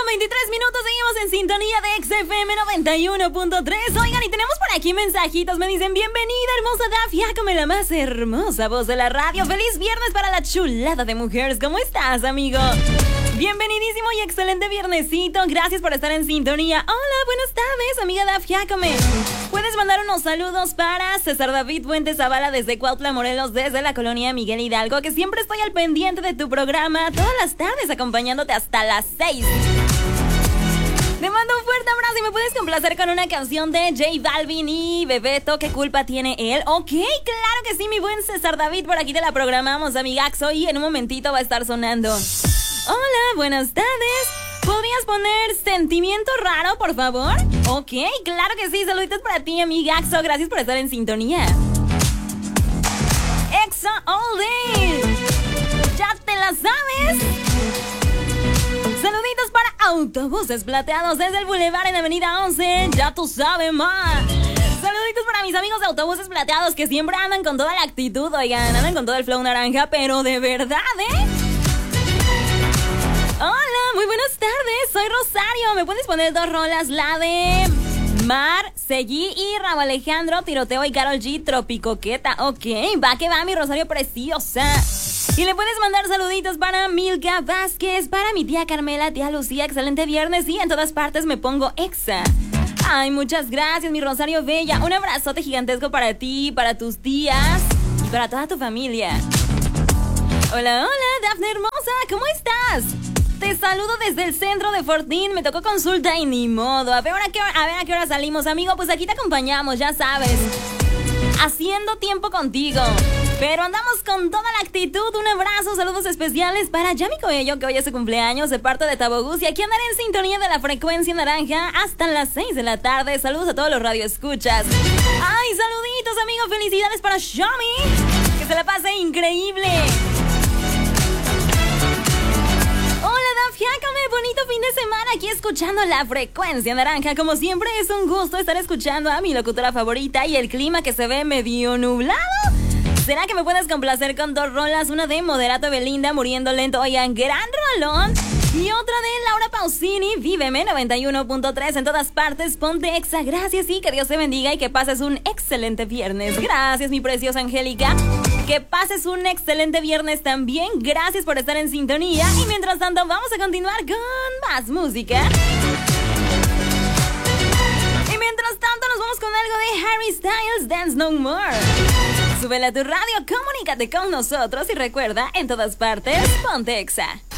23 minutos, seguimos en sintonía de XFM 91.3. Oigan, y tenemos por aquí mensajitos. Me dicen, bienvenida, hermosa Dafia, como la más hermosa voz de la radio. Feliz viernes para la chulada de mujeres. ¿Cómo estás, amigo? Bienvenidísimo y excelente viernesito. Gracias por estar en sintonía. Hola, buenas tardes, amiga Dafia. Puedes mandar unos saludos para César David Fuentes Zavala desde Cuautla, Morelos, desde la colonia Miguel Hidalgo, que siempre estoy al pendiente de tu programa todas las tardes, acompañándote hasta las 6. Te mando un fuerte abrazo y me puedes complacer con una canción de J Balvin y Bebeto. ¿Qué culpa tiene él? Ok, claro que sí, mi buen César David. Por aquí te la programamos, amigaxo, y en un momentito va a estar sonando. Hola, buenas tardes. ¿Podrías poner Sentimiento Raro, por favor? Ok, claro que sí. Saluditos para ti, amigaxo. Gracias por estar en sintonía. Exa All Day. ¿Ya te la sabes? Saluditos para Autobuses Plateados desde el Boulevard en Avenida 11. Ya tú sabes más. Saluditos para mis amigos de Autobuses Plateados que siempre andan con toda la actitud, oigan, andan con todo el flow naranja, pero de verdad, Hola, muy buenas tardes, soy Rosario. ¿Me puedes poner 2 rolas? La de Mar, Seguí y Raúl Alejandro, Tiroteo y Karol G, Tropicoqueta. Ok, va que va, mi Rosario preciosa. Y le puedes mandar saluditos para Milka Vázquez, para mi tía Carmela, tía Lucía, excelente viernes y en todas partes me pongo exa. Ay, muchas gracias, mi Rosario bella. Un abrazote gigantesco para ti, para tus tías y para toda tu familia. Hola, hola, Dafne hermosa, ¿cómo estás? Te saludo desde el centro de Fortín. Me tocó consulta y ni modo. A ver a qué hora salimos, amigo. Pues aquí te acompañamos, ya sabes. Haciendo tiempo contigo. Pero andamos con toda la actitud. Un abrazo, saludos especiales para Yami Coello, que hoy es su cumpleaños, de parte de Tabogus. Y aquí andaré en sintonía de la frecuencia naranja hasta las 6 de la tarde. Saludos a todos los radioescuchas. Ay, saluditos, amigo. Felicidades para Yami. Que se la pase increíble. Bonito fin de semana aquí escuchando la frecuencia naranja. Como siempre es un gusto estar escuchando a mi locutora favorita y el clima que se ve medio nublado. ¿Será que me puedes complacer con 2 rolas? Una de Moderato Belinda, Muriendo Lento, oigan, gran rolón. Y otra de Laura Pausini, Víveme 91.3 en todas partes, ponte exa. Gracias y que Dios te bendiga y que pases un excelente viernes. Gracias, mi preciosa Angélica. Que pases un excelente viernes también. Gracias por estar en sintonía. Y mientras tanto vamos a continuar con más música. Y mientras tanto nos vamos con algo de Harry Styles, Dance No More. Súbela a tu radio, comunícate con nosotros y recuerda, en todas partes, ponte exa.